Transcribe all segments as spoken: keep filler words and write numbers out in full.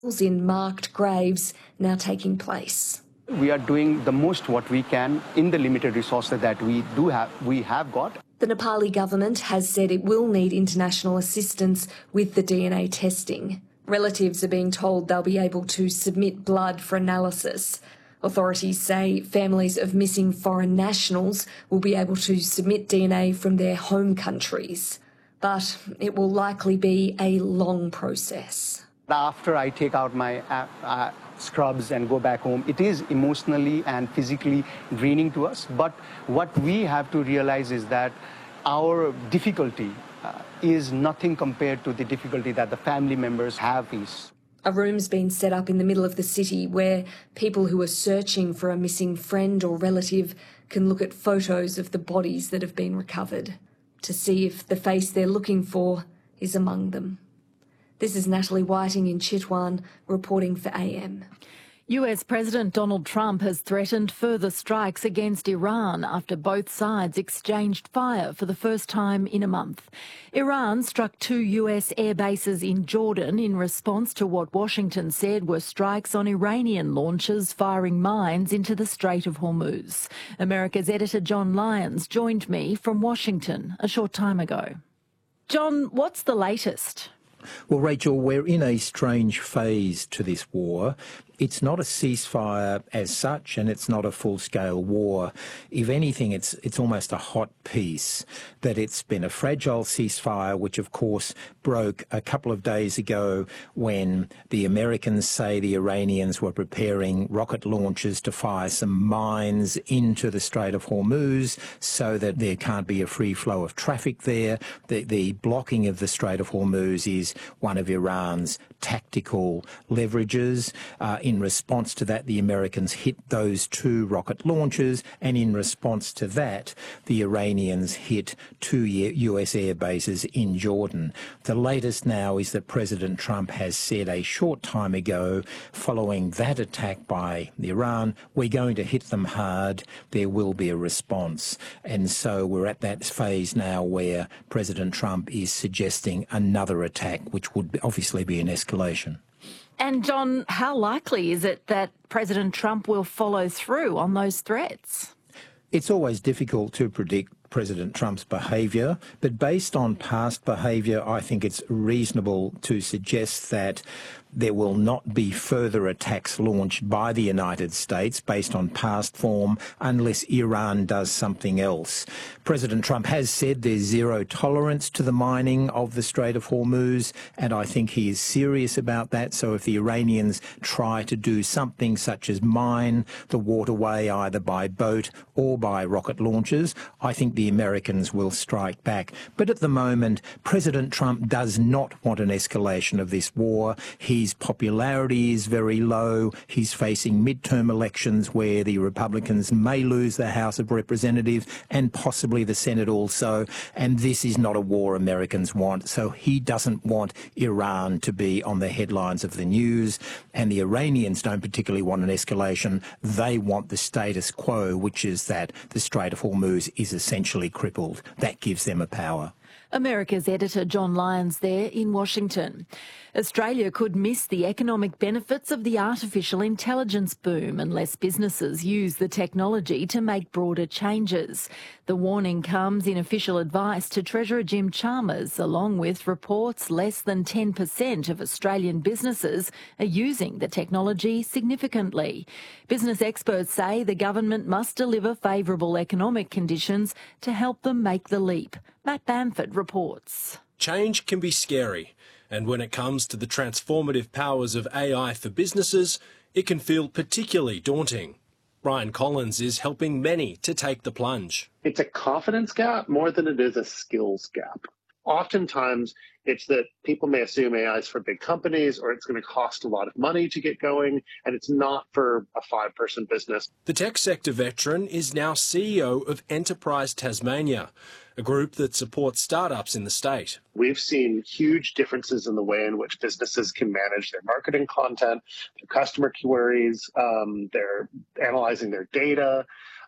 in marked graves now taking place. We are doing the most what we can in the limited resources that we do have, we have got. The Nepali government has said it will need international assistance with the D N A testing. Relatives are being told they'll be able to submit blood for analysis. Authorities say families of missing foreign nationals will be able to submit D N A from their home countries. But it will likely be a long process. After I take out my uh, uh, scrubs and go back home, it is emotionally and physically draining to us. But what we have to realize is that our difficulty uh, is nothing compared to the difficulty that the family members have faced. A room's been set up in the middle of the city where people who are searching for a missing friend or relative can look at photos of the bodies that have been recovered to see if the face they're looking for is among them. This is Natalie Whiting in Chitwan, reporting for A M. U S President Donald Trump has threatened further strikes against Iran after both sides exchanged fire for the first time in a month. Iran struck two U S air bases in Jordan in response to what Washington said were strikes on Iranian launchers firing mines into the Strait of Hormuz. America's editor John Lyons joined me from Washington a short time ago. John, what's the latest? Well, Rachel, we're in a strange phase to this war. It's not a ceasefire as such, and it's not a full-scale war. If anything, it's it's almost a hot peace, that it's been a fragile ceasefire, which, of course, broke a couple of days ago when the Americans say the Iranians were preparing rocket launchers to fire some mines into the Strait of Hormuz so that there can't be a free flow of traffic there. The, the blocking of the Strait of Hormuz is one of Iran's tactical leverages. Uh, in response to that, the Americans hit those two rocket launchers, and in response to that, the Iranians hit two U S air bases in Jordan. The latest now is that President Trump has said a short time ago, following that attack by Iran, we're going to hit them hard, there will be a response. And so we're at that phase now where President Trump is suggesting another attack, which would obviously be an escalation. And, John, how likely is it that President Trump will follow through on those threats? It's always difficult to predict President Trump's behaviour, but based on past behaviour, I think it's reasonable to suggest that there will not be further attacks launched by the United States based on past form unless Iran does something else. President Trump has said there's zero tolerance to the mining of the Strait of Hormuz, and I think he is serious about that. So if the Iranians try to do something such as mine the waterway either by boat or by rocket launchers, I think the Americans will strike back. But at the moment, President Trump does not want an escalation of this war. He His popularity is very low. He's facing midterm elections where the Republicans may lose the House of Representatives and possibly the Senate also. And this is not a war Americans want. So he doesn't want Iran to be on the headlines of the news. And the Iranians don't particularly want an escalation. They want the status quo, which is that the Strait of Hormuz is essentially crippled. That gives them a power. America's editor John Lyons there in Washington. Australia could miss the economic benefits of the artificial intelligence boom unless businesses use the technology to make broader changes. The warning comes in official advice to Treasurer Jim Chalmers, along with reports less than ten percent of Australian businesses are using the technology significantly. Business experts say the government must deliver favourable economic conditions to help them make the leap. Matt Bamford reports. Change can be scary, and when it comes to the transformative powers of A I for businesses, it can feel particularly daunting. Brian Collins is helping many to take the plunge. It's a confidence gap more than it is a skills gap. Oftentimes, it's that people may assume A I is for big companies or it's going to cost a lot of money to get going, and it's not for a five-person business. The tech sector veteran is now C E O of Enterprise Tasmania, a group that supports startups in the state. We've seen huge differences in the way in which businesses can manage their marketing content, their customer queries, um, they're analyzing their data.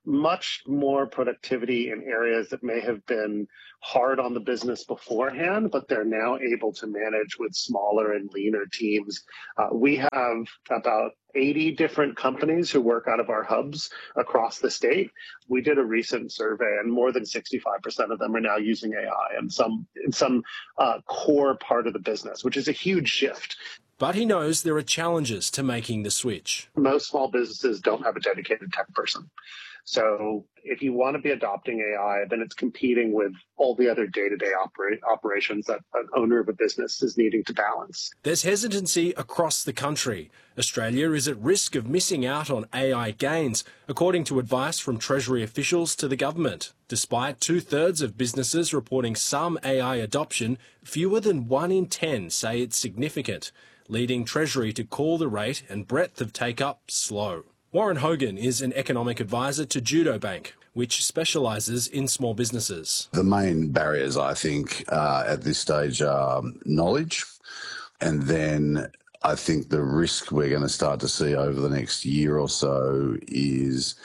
much more productivity in areas that may have been hard on the business beforehand, but they're now able to manage with smaller and leaner teams. Uh, we have about eighty different companies who work out of our hubs across the state. We did a recent survey, and more than sixty-five percent of them are now using A I in some, in some uh, core part of the business, which is a huge shift. But he knows there are challenges to making the switch. Most small businesses don't have a dedicated tech person. So if you want to be adopting A I, then it's competing with all the other day-to-day opera- operations that an owner of a business is needing to balance. There's hesitancy across the country. Australia is at risk of missing out on A I gains, according to advice from Treasury officials to the government. Despite two-thirds of businesses reporting some A I adoption, fewer than one in ten say it's significant, leading Treasury to call the rate and breadth of take-up slow. Warren Hogan is an economic advisor to Judo Bank, which specialises in small businesses. The main barriers, I think, uh, at this stage are knowledge, and then I think the risk we're going to start to see over the next year or so is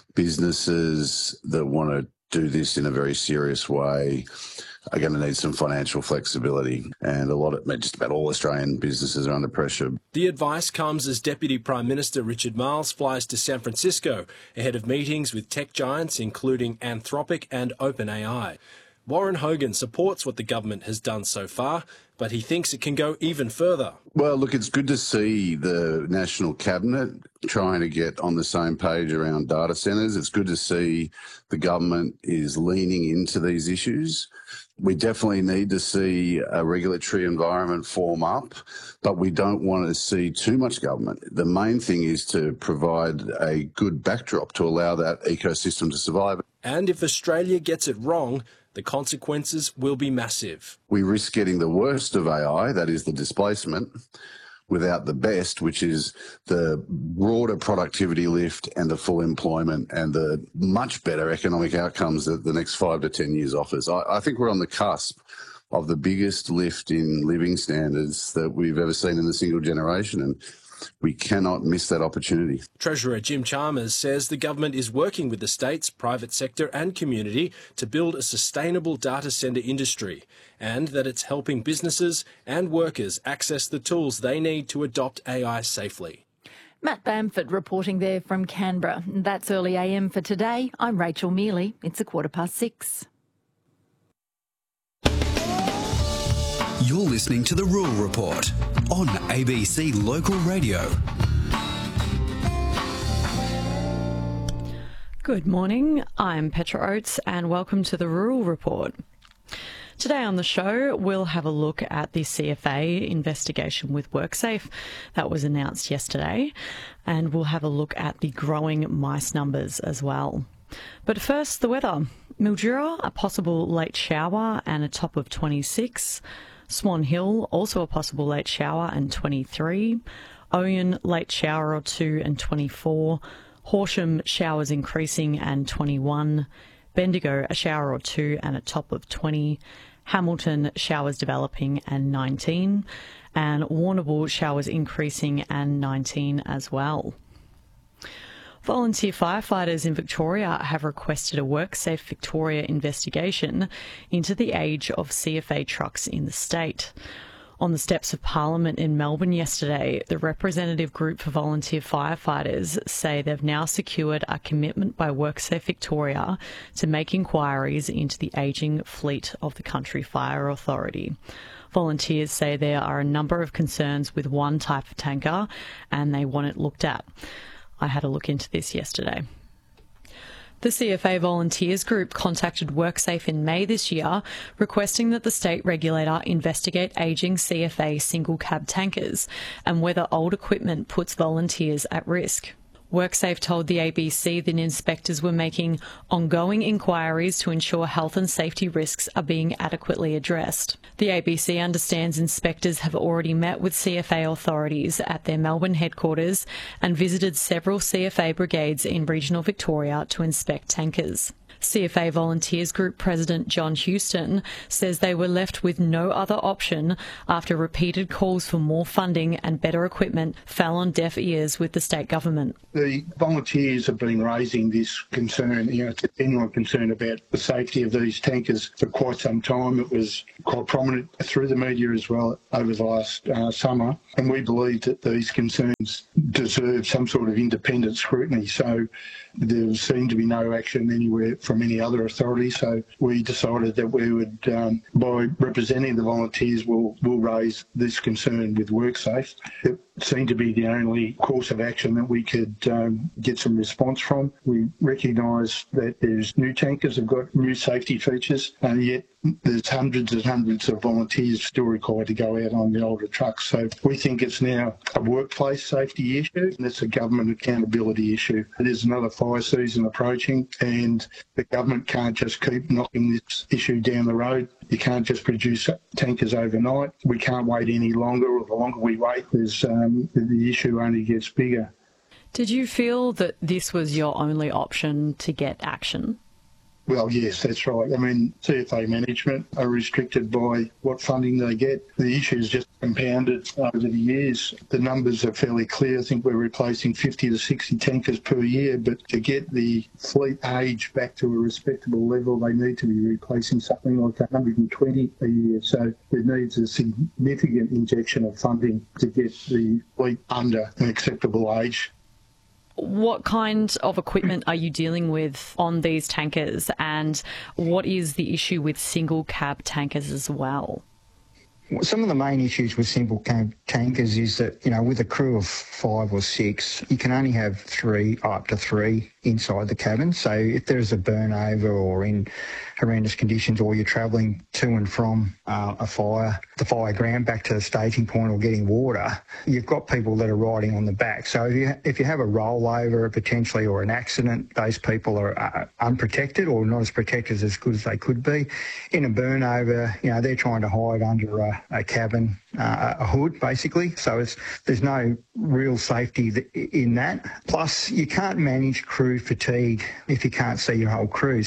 businesses that want to do this in a very serious way are going to need some financial flexibility, and a lot of, just about all Australian businesses are under pressure. The advice comes as Deputy Prime Minister Richard Marles flies to San Francisco ahead of meetings with tech giants including Anthropic and OpenAI. Warren Hogan supports what the government has done so far, but he thinks it can go even further. Well, look, it's good to see the National Cabinet trying to get on the same page around data centres. It's good to see the government is leaning into these issues. We definitely need to see a regulatory environment form up, but we don't want to see too much government. The main thing is to provide a good backdrop to allow that ecosystem to survive. And if Australia gets it wrong, the consequences will be massive. We risk getting the worst of A I, that is the displacement, without the best, which is the broader productivity lift and the full employment and the much better economic outcomes that the next five to ten years offers. I, I think we're on the cusp of the biggest lift in living standards that we've ever seen in a single generation, and we cannot miss that opportunity. Treasurer Jim Chalmers says the government is working with the states, private sector and community to build a sustainable data centre industry, and that it's helping businesses and workers access the tools they need to adopt A I safely. Matt Bamford reporting there from Canberra. That's Early A M for today. I'm Rachel Mealy. It's a quarter past six. You're listening to The Rural Report on A B C Local Radio. Good morning, I'm Petra Oates and welcome to The Rural Report. Today on the show, we'll have a look at the C F A investigation with WorkSafe that was announced yesterday, and we'll have a look at the growing mice numbers as well. But first, the weather. Mildura, a possible late shower and a top of twenty-six. Swan Hill, also a possible late shower and twenty-three. Oyen, late shower or two and twenty-four. Horsham, showers increasing and twenty-one. Bendigo, a shower or two and a top of twenty. Hamilton, showers developing and nineteen. And Warrnambool, showers increasing and nineteen as well. Volunteer firefighters in Victoria have requested a WorkSafe Victoria investigation into the age of C F A trucks in the state. On the steps of Parliament in Melbourne yesterday, the representative group for volunteer firefighters say they've now secured a commitment by WorkSafe Victoria to make inquiries into the ageing fleet of the Country Fire Authority. Volunteers say there are a number of concerns with one type of tanker and they want it looked at. I had a look into this yesterday. The C F A Volunteers Group contacted WorkSafe in May this year, requesting that the state regulator investigate ageing C F A single cab tankers and whether old equipment puts volunteers at risk. WorkSafe told the A B C that inspectors were making ongoing inquiries to ensure health and safety risks are being adequately addressed. The A B C understands inspectors have already met with C F A authorities at their Melbourne headquarters and visited several C F A brigades in regional Victoria to inspect tankers. C F A Volunteers Group President John Houston says they were left with no other option after repeated calls for more funding and better equipment fell on deaf ears with the state government. The volunteers have been raising this concern, you know, it's a genuine concern about the safety of these tankers for quite some time. It was quite prominent through the media as well over the last uh, summer, and we believe that these concerns deserve some sort of independent scrutiny. So there seemed to be no action anywhere from any other authority, so we decided that we would, um, by representing the volunteers, we'll, we'll raise this concern with WorkSafe. It seemed to be the only course of action that we could um, get some response from. We recognise that there's new tankers have got new safety features, and yet there's hundreds and hundreds of volunteers still required to go out on the older trucks. So we think it's now a workplace safety issue, and it's a government accountability issue. There's another fire season approaching, and the government can't just keep knocking this issue down the road. You can't just produce tankers overnight. We can't wait any longer, or the longer we wait, there's, um, the issue only gets bigger. Did you feel that this was your only option to get action? Well, yes, that's right. I mean, C F A management are restricted by what funding they get. The issue's just compounded over the years. The numbers are fairly clear. I think we're replacing fifty to sixty tankers per year, but to get the fleet age back to a respectable level, they need to be replacing something like one hundred twenty a year. So there needs a significant injection of funding to get the fleet under an acceptable age. What kind of equipment are you dealing with on these tankers, and what is the issue with single cab tankers as well? Some of the main issues with single cab tankers is that, you know, with a crew of five or six, you can only have three, up to three inside the cabin. So if there's a burnover or in horrendous conditions, or you're travelling to and from uh, a fire, the fire ground back to the staging point or getting water, you've got people that are riding on the back. So if you, if you have a rollover potentially or an accident, those people are uh, unprotected or not as protected as good as they could be. In a burnover, you know, they're trying to hide under a, a cabin, uh, a hood basically. So it's, there's no real safety th- in that. Plus, you can't manage crew fatigue if you can't see your whole crew.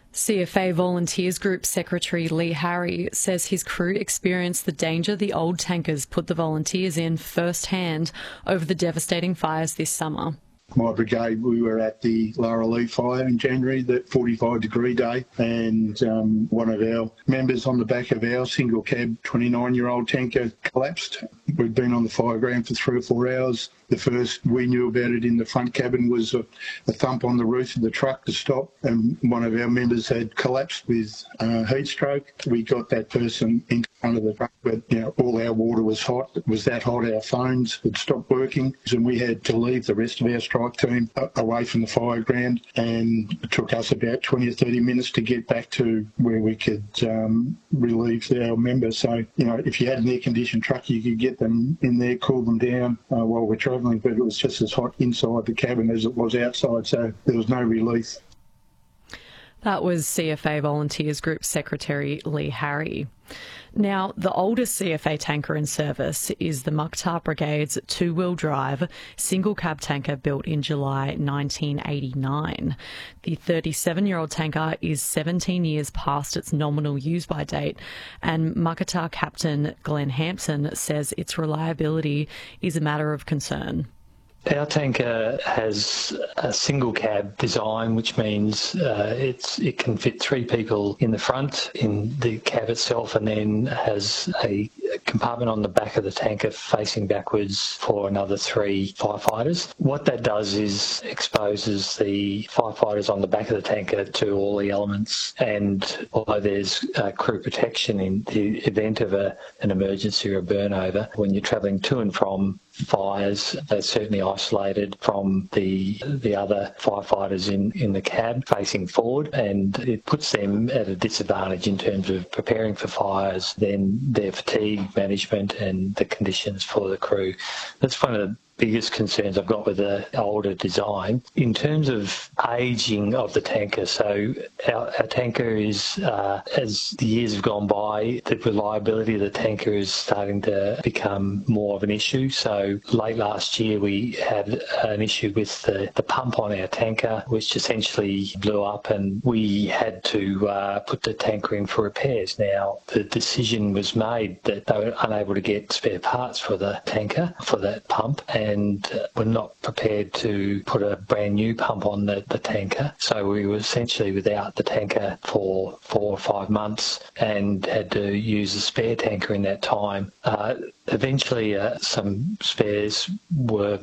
C F A Volunteers Group Secretary Lee Harry says his crew experienced the danger the old tankers put the volunteers in firsthand over the devastating fires this summer. My brigade, we were at the Larralee fire in January, that forty-five degree day, and um, one of our members on the back of our single cab twenty-nine-year-old tanker collapsed. We'd been on the fire ground for three or four hours. The first we knew about it in the front cabin was a, a thump on the roof of the truck to stop, and one of our members had collapsed with uh, heat stroke. We got that person in front of the truck, but you know, all our water was hot. It was that hot, our phones had stopped working, and we had to leave the rest of our strike team away from the fire ground, and it took us about twenty or thirty minutes to get back to where we could um, relieve our members. So, you know, if you had an air-conditioned truck, you could get them in there, cool them down uh, while we're travelling, but it was just as hot inside the cabin as it was outside, so there was no relief. That was C F A Volunteers Group Secretary Lee Harry. Now, the oldest C F A tanker in service is the Mukhtar Brigade's two-wheel drive single cab tanker built in July nineteen eighty-nine. The thirty-seven-year-old tanker is seventeen years past its nominal use-by date, and Mukhtar Captain Glenn Hampson says its reliability is a matter of concern. Our tanker has a single cab design, which means uh, it's it can fit three people in the front in the cab itself, and then has a compartment on the back of the tanker facing backwards for another three firefighters. What that does is exposes the firefighters on the back of the tanker to all the elements, and although there's uh, crew protection in the event of a, an emergency or a burnover, when you're travelling to and from fires, they're certainly isolated from the the other firefighters in, in the cab facing forward, and it puts them at a disadvantage in terms of preparing for fires, then their fatigue management and the conditions for the crew. That's one of biggest concerns I've got with the older design. In terms of ageing of the tanker, so our, our tanker is, uh, as the years have gone by, the reliability of the tanker is starting to become more of an issue. So late last year we had an issue with the, the pump on our tanker, which essentially blew up, and we had to uh, put the tanker in for repairs. Now, the decision was made that they were unable to get spare parts for the tanker, for that pump, and uh, were not prepared to put a brand new pump on the, the tanker. So we were essentially without the tanker for four or five months and had to use a spare tanker in that time. Uh, eventually, uh, some spares were